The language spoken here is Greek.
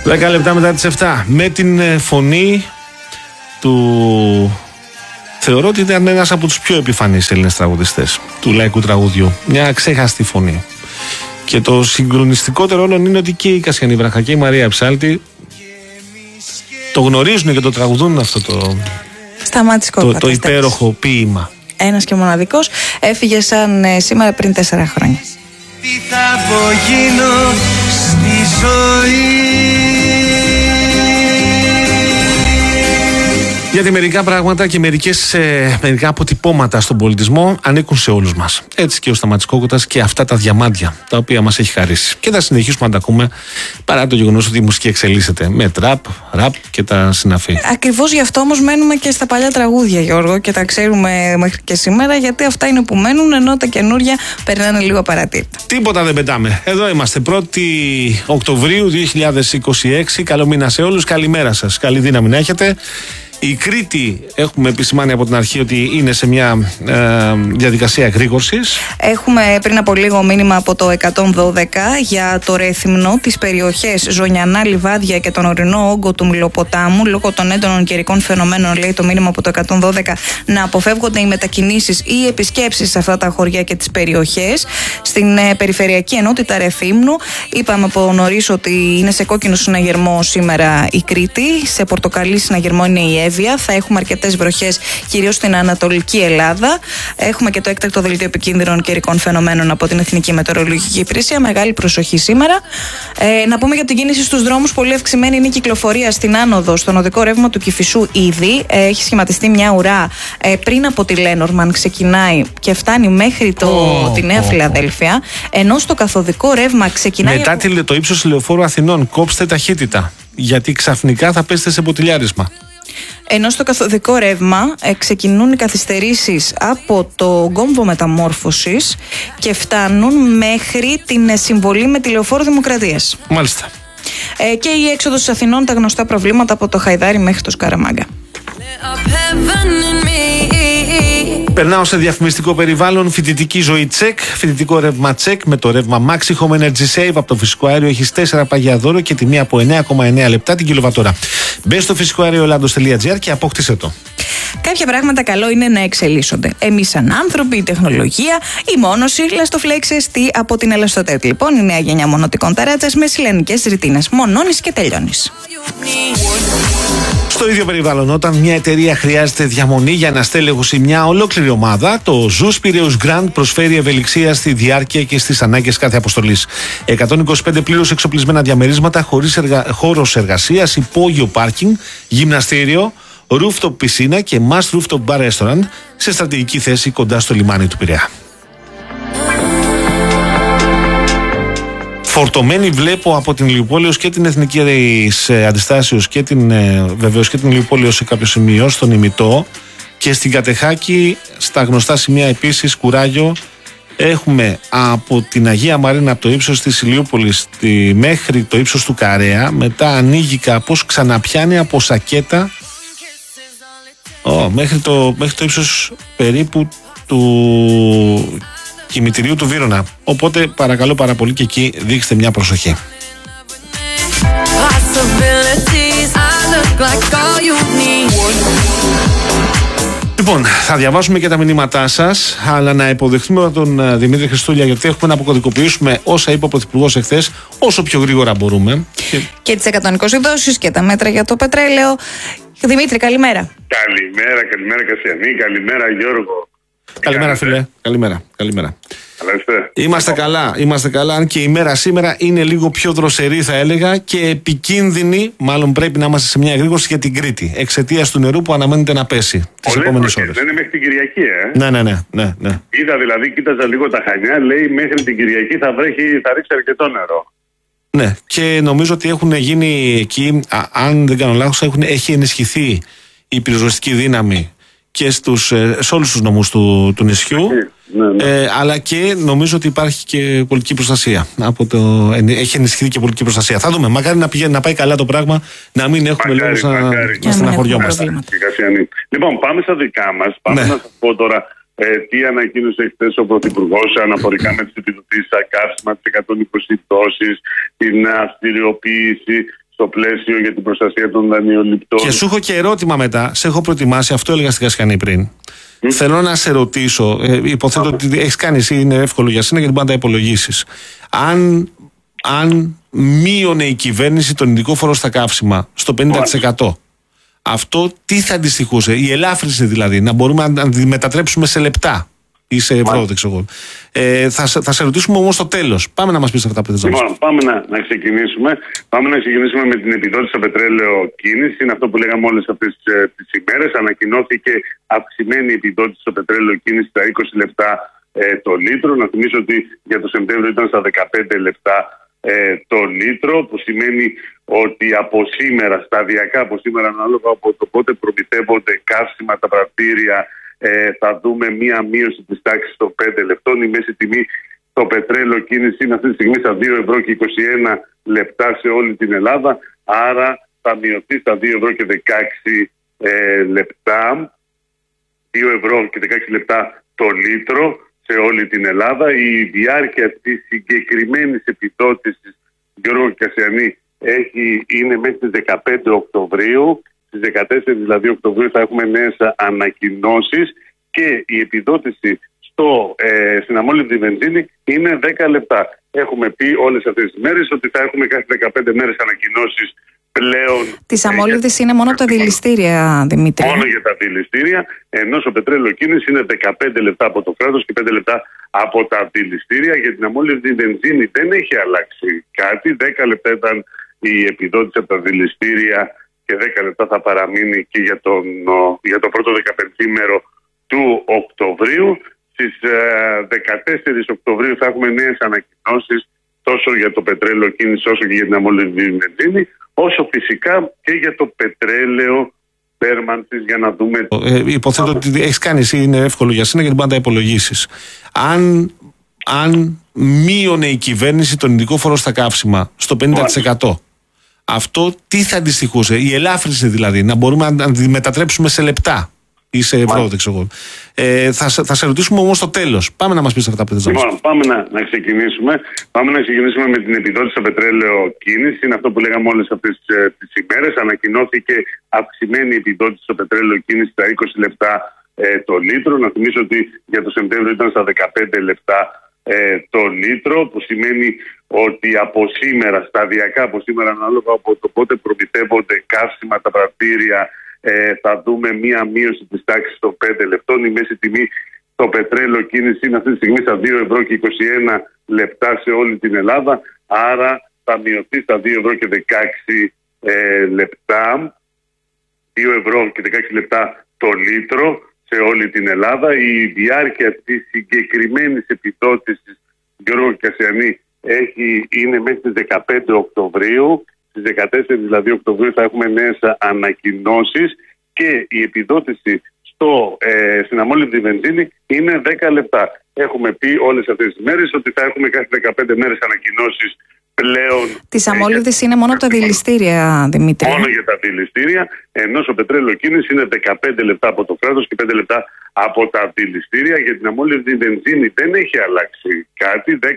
10 λεπτά μετά τις 7. Με την φωνή του... Θεωρώ ότι ήταν ένας από τους πιο επιφανείς Έλληνες τραγουδιστές του λαϊκού τραγουδιού. Μια ξέχαστη φωνή. Και το συγκλονιστικότερο όλων είναι ότι και η Κασιανή Βράχα και η Μαρία Ψάλτη το γνωρίζουν και το τραγουδούν αυτό το υπέροχο ποίημα. Ένας και μοναδικός, έφυγε σαν σήμερα πριν 4 χρόνια. Τι θα απογίνω στη ζωή. Γιατί μερικά πράγματα και μερικά αποτυπώματα στον πολιτισμό ανήκουν σε όλους μας. Έτσι και ο Σταμάτης Κόκοτας και αυτά τα διαμάντια τα οποία μας έχει χαρίσει. Και θα συνεχίσουμε να τα ακούμε παρά το γεγονός ότι η μουσική εξελίσσεται με τραπ, ραπ και τα συναφή. Ακριβώς γι' αυτό όμως μένουμε και στα παλιά τραγούδια, Γιώργο, και τα ξέρουμε μέχρι και σήμερα, γιατί αυτά είναι που μένουν, ενώ τα καινούρια περνάνε λίγο απαρατήρητα. Τίποτα δεν πετάμε. Εδώ είμαστε. 1η Οκτωβρίου 2026. Καλό μήνα σε όλους. Καλημέρα σας. Καλή δύναμη να έχετε. Η Κρήτη, έχουμε επισημάνει από την αρχή ότι είναι σε μια διαδικασία εγρήγορσης. Έχουμε πριν από λίγο μήνυμα από το 112 για το Ρέθυμνο, τις περιοχές Ζωνιανά, Λιβάδια και τον ορεινό όγκο του Μυλοποτάμου. Λόγω των έντονων καιρικών φαινομένων, λέει το μήνυμα από το 112, να αποφεύγονται οι μετακινήσεις ή οι επισκέψεις σε αυτά τα χωριά και τις περιοχές. Στην Περιφερειακή Ενότητα Ρεθύμνου, είπαμε από νωρίς ότι είναι σε κόκκινο συναγερμό σήμερα η Κρήτη. Σε πορτοκαλί συναγερμό είναι η Εύβοια. Θα έχουμε αρκετές βροχές, κυρίως στην Ανατολική Ελλάδα. Έχουμε και το έκτακτο δελτίο επικίνδυνων καιρικών φαινομένων από την Εθνική Μετεωρολογική Υπηρεσία. Μεγάλη προσοχή σήμερα. Να πούμε για την κίνηση στους δρόμους. Πολύ αυξημένη είναι η κυκλοφορία στην άνοδο, στον οδικό ρεύμα του Κηφισού ήδη. Έχει σχηματιστεί μια ουρά πριν από τη Λένορμαν, ξεκινάει και φτάνει μέχρι τη Νέα Φιλαδέλφια. Ενώ στο καθοδικό ρεύμα ξεκινάει. Μετά το ύψος Λεωφόρου Αθηνών, κόψτε ταχύτητα. Γιατί ξαφνικά θα πέσετε σε ποτηλιάρισμα. Ενώ στο καθοδικό ρεύμα ξεκινούν οι καθυστερήσεις από το κόμβο μεταμόρφωσης και φτάνουν μέχρι την συμβολή με τη Λεωφόρο Δημοκρατίας. Μάλιστα. Και η έξοδος της Αθηνών, τα γνωστά προβλήματα από το Χαϊδάρι μέχρι το Σκαραμάγκα. Περνάω σε διαφημιστικό περιβάλλον. Φοιτητική ζωή τσεκ. Φοιτητικό ρεύμα τσεκ με το ρεύμα Maxi Home Energy Save από το φυσικό αέριο. Έχεις 4 παγιά δώρο και τιμή από 9,9 λεπτά την κιλοβατόρα. Μπες στο φυσικοαέριοελλάδος.gr και απόκτησε το. Κάποια πράγματα καλό είναι να εξελίσσονται. Εμείς σαν άνθρωποι, η τεχνολογία, η μόνωση, λαστοφλέξες, τι από την Ελαστοτέτ. Λοιπόν, η νέα γενιά μονοτικών ταράτσας με σιλενικές ρητίνες. Μονώνεις και τελειώνεις. Στο ίδιο περιβάλλον, όταν μια εταιρεία χρειάζεται διαμονή για ένα στέλεχος ή μια ολόκληρη ομάδα, το ZOOS Piraeus Grand προσφέρει ευελιξία στη διάρκεια και στις ανάγκες κάθε αποστολής. 125 πλήρως εξοπλισμένα διαμερίσματα χωρίς χώρος εργασίας, υπόγειο πάρκινγκ, γυμναστήριο, rooftop πισίνα και must rooftop bar restaurant σε στρατηγική θέση κοντά στο λιμάνι του Πειραιά. Φορτωμένη βλέπω από την Ηλιουπόλεως και την Εθνική Αντιστάσεως και βεβαίως και την Ηλιουπόλεως σε κάποιο σημείο, στον Ημιτό, και στην Κατεχάκη στα γνωστά σημεία επίσης κουράγιο. Έχουμε από την Αγία Μαρίνα, από το ύψος της Ηλιούπολης μέχρι το ύψος του Καρέα, μετά ανοίγει κάπως, ξαναπιάνει από Σακέτα μέχρι το ύψος περίπου του κημητηρίου του Βύρωνα. Οπότε παρακαλώ πάρα πολύ και εκεί δείξτε μια προσοχή. Λοιπόν, θα διαβάσουμε και τα μηνύματά σας, αλλά να υποδεχτούμε τον Δημήτρη Χριστούλια, γιατί έχουμε να αποκωδικοποιήσουμε όσα είπε ο Πρωθυπουργός εχθές όσο πιο γρήγορα μπορούμε. Και τις 120 δόσεις και τα μέτρα για το πετρέλαιο. Δημήτρη, καλημέρα. Καλημέρα Κασιανή, καλημέρα Γιώργο. Καλημέρα φίλε, καλημέρα. Καλά είστε? Είμαστε καλά, αν και η μέρα σήμερα είναι λίγο πιο δροσερή θα έλεγα και επικίνδυνη, μάλλον πρέπει να είμαστε σε μια εγρήγορση για την Κρήτη, εξαιτίας του νερού που αναμένεται να πέσει τις επόμενες ώρες. Δεν είναι μέχρι την Κυριακή, Ναι. Είδα δηλαδή, κοίταζα λίγο τα Χανιά, λέει μέχρι την Κυριακή θα ρίξει αρκετό νερό. Ναι, και νομίζω ότι έχουν γίνει εκεί, αν δεν κάνω λάθος, έχει ενισχυθεί η πυροσβεστική δύναμη και σε όλους τους νομούς του νησιού, αλλά και νομίζω ότι υπάρχει και πολιτική προστασία. Έχει ενισχυθεί και πολιτική προστασία. Θα δούμε. Μακάρι να πάει καλά το πράγμα, να μην έχουμε λόγους να στεναχωριόμαστε. Λοιπόν, πάμε στα δικά μας. Πάμε να σας πω τώρα τι ανακοίνωσε χθες ο Πρωθυπουργός αναφορικά με τις επιδοτήσεις στα καύσιμα, τις 120 δόσεις, την αυστηριοποίηση στο πλαίσιο για την προστασία των δανειοληπτών. Και σου έχω και ερώτημα μετά. Σε έχω προετοιμάσει, αυτό έλεγα στην Κασιανή πριν. Θέλω να σε ρωτήσω, υποθέτω ότι έχεις κάνει εσύ, είναι εύκολο για σένα γιατί μπορεί να τα υπολογίσεις. Αν μείωνε η κυβέρνηση τον ειδικό φόρο στα καύσιμα στο 50%, αυτό τι θα αντιστοιχούσε, η ελάφρυνση δηλαδή, να μπορούμε να τη μετατρέψουμε σε λεπτά ή σε ευρώ, δεν ξέρω. Θα σε ρωτήσουμε όμως στο τέλος. Πάμε να μας πεις αυτά που θες να μας πεις. Πάμε να ξεκινήσουμε. Πάμε να ξεκινήσουμε με την επιδότηση στο πετρέλαιο κίνηση. Είναι αυτό που λέγαμε όλες αυτές τις ημέρες. Ανακοινώθηκε αυξημένη επιδότηση στο πετρέλαιο κίνηση στα 20 λεπτά το λίτρο. Να θυμίσω ότι για το Σεπτέμβριο ήταν στα 15 λεπτά το λίτρο, που σημαίνει ότι από σήμερα, σταδιακά από σήμερα, ανάλογα από το πότε προμηθεύονται καύσιμα τα πρατήρια, θα δούμε μία μείωση της τάξης των 5 λεπτών. Η μέση τιμή το πετρέλαιο κίνηση είναι αυτή τη στιγμή στα 2 ευρώ και 21 λεπτά σε όλη την Ελλάδα, άρα θα μειωθεί στα 2 ευρώ και 16 λεπτά, 2 ευρώ και 16 λεπτά το λίτρο σε όλη την Ελλάδα. Η διάρκεια της συγκεκριμένης επιδότησης, Γιώργο Κασιανή, είναι μέχρι τις 15 Οκτωβρίου. Στις 14 δηλαδή Οκτωβρίου θα έχουμε νέες ανακοινώσεις και η επιδότηση στην αμόλυντη βενζίνη είναι 10 λεπτά. Έχουμε πει όλες αυτές τις μέρες ότι θα έχουμε κάθε 15 μέρες ανακοινώσεις πλέον. Τις αμόλυντες είναι μόνο από τα δηληστήρια, Δημήτρη. Μόνο για τα δηληστήρια, ενώ στο πετρέλαιο κίνηση είναι 15 λεπτά από το κράτος και 5 λεπτά από τα δηληστήρια. Για την αμόλυντη βενζίνη δεν έχει αλλάξει κάτι. 10 λεπτά ήταν η επιδότηση από τα δηληστήρια και 10 λεπτά θα παραμείνει και για το πρώτο 15μέρο του Οκτωβρίου. Στις 14 Οκτωβρίου θα έχουμε νέες ανακοινώσεις τόσο για το πετρέλαιο κίνηση όσο και για την αμόλυντη βενζίνη, όσο φυσικά και για το πετρέλαιο θέρμανσης, για να δούμε. Υποθέτω ότι έχεις κάνει εσύ, είναι εύκολο για σένα γιατί μπορεί να τα υπολογίσεις. Αν μείωνε η κυβέρνηση τον ειδικό φόρο στα καύσιμα στο 50%, αυτό τι θα αντιστοιχούσε, η ελάφρυνση δηλαδή, να μπορούμε να τη μετατρέψουμε σε λεπτά ή σε ευρώ, δεν ξέρω. Θα σε ρωτήσουμε όμως στο τέλος. Πάμε να μας πεις αυτά που θες να μας πεις. Πάμε να ξεκινήσουμε. Πάμε να ξεκινήσουμε με την επιδότηση στο πετρέλαιο κίνηση. Είναι αυτό που λέγαμε όλες αυτές τις ημέρες. Ανακοινώθηκε αυξημένη επιδότηση στο πετρέλαιο κίνηση στα 20 λεπτά το λίτρο. Να θυμίσω ότι για το Σεπτέμβριο ήταν στα 15 λεπτά το λίτρο, που σημαίνει ότι από σήμερα, σταδιακά από σήμερα, ανάλογα από το πότε προμηθεύονται καύσιμα τα πρατήρια, θα δούμε μία μείωση της τάξης των 5 λεπτών. Η μέση τιμή το πετρέλαιο κίνηση είναι αυτή τη στιγμή στα 2 ευρώ και 21 λεπτά σε όλη την Ελλάδα, άρα θα μειωθεί στα 2 ευρώ και 16 λεπτά, 2 ευρώ και 16 λεπτά το λίτρο σε όλη την Ελλάδα. Η διάρκεια της συγκεκριμένης επιδότησης, Γιώργο Κασιανή, είναι μέχρι τις 15 Οκτωβρίου. Στις 14 δηλαδή Οκτωβρίου θα έχουμε νέες ανακοινώσεις και η επιδότηση στην αμόλυντη βενζίνη είναι 10 λεπτά. Έχουμε πει όλες αυτές τις μέρες ότι θα έχουμε κάθε 15 μέρες ανακοινώσεις πλέον. Τις αμόλυντες είναι μόνο από τα δηληστήρια, Δημήτρη. Μόνο για τα δηληστήρια, ενώ στο πετρέλαιο κίνηση είναι 15 λεπτά από το κράτος και 5 λεπτά από τα δηληστήρια. Για την αμόλυντη βενζίνη δεν έχει αλλάξει κάτι.